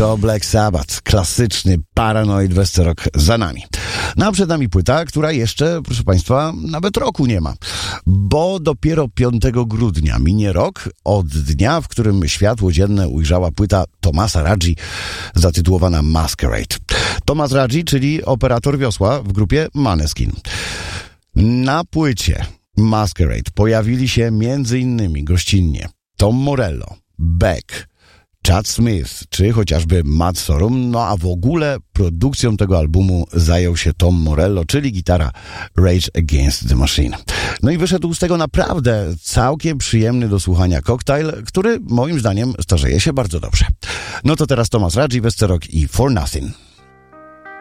To Black Sabbath, klasyczny Paranoid Westerok za nami. No a przed nami płyta, która jeszcze, proszę Państwa, nawet roku nie ma. Bo dopiero 5 grudnia minie rok od dnia, w którym światło dzienne ujrzała płyta Thomasa Raggi zatytułowana Masquerade. Thomas Raggi, czyli operator wiosła w grupie Måneskin. Na płycie Masquerade pojawili się m.in. gościnnie Tom Morello, Beck, Chad Smith, czy chociażby Matt Sorum, no a w ogóle produkcją tego albumu zajął się Tom Morello, czyli gitara Rage Against the Machine. No i wyszedł z tego naprawdę całkiem przyjemny do słuchania koktajl, który moim zdaniem starzeje się bardzo dobrze. No to teraz Thomas Raggi, Westerok i For Nothing.